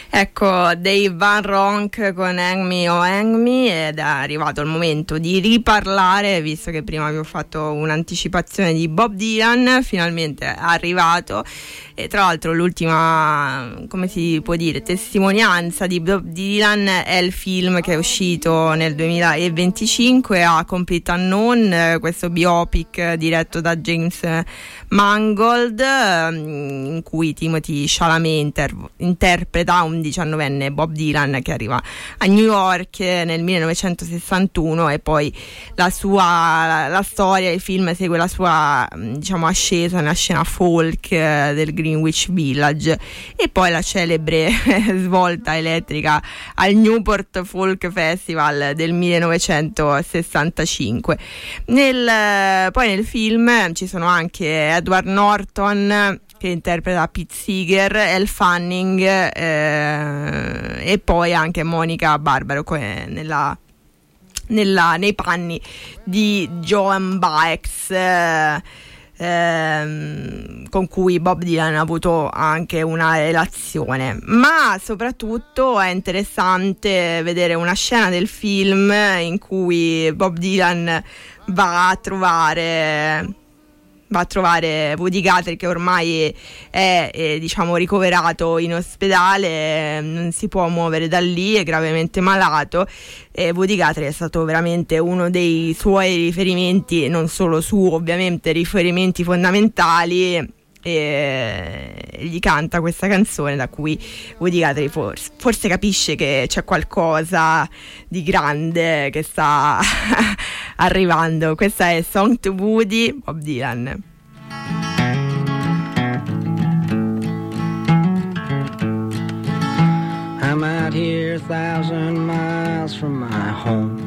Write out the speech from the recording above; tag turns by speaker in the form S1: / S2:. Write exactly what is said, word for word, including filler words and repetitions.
S1: Ecco, Dave Van Ronk con Hang Me Oh Hang Me, ed è arrivato il momento di riparlare, visto che prima avevo fatto un'anticipazione di Bob Dylan. Finalmente è arrivato, e tra l'altro l'ultima, come si può dire, testimonianza di Bob Dylan è il film che è uscito nel duemilaventicinque, a Complete Unknown, questo biopic diretto da James Mangold, in cui Timothy Chalamet inter- interpreta un diciannovenne Bob Dylan che arriva a New York nel millenovecentosessantuno, e poi la sua la, la storia, il film segue la sua, diciamo, ascesa nella scena folk del Greenwich Village, e poi la celebre svolta elettrica al Newport Folk Festival del millenovecentosessantacinque. Nel, poi nel film ci sono anche Edward Norton, che interpreta Pete Seeger, Elle Fanning, eh, e poi anche Monica Barbaro nella, nella, nei panni di Joan Baez, eh, ehm, con cui Bob Dylan ha avuto anche una relazione. Ma soprattutto è interessante vedere una scena del film in cui Bob Dylan va a trovare va a trovare Woody Guthrie, che ormai è, è diciamo ricoverato in ospedale, non si può muovere da lì, è gravemente malato, e Woody Guthrie è stato veramente uno dei suoi riferimenti, non solo su, ovviamente riferimenti fondamentali, e gli canta questa canzone da cui Woody Guthrie forse, forse capisce che c'è qualcosa di grande che sta arrivando. Questa è Song to Woody, Bob Dylan.
S2: I'm out here a thousand miles from my home.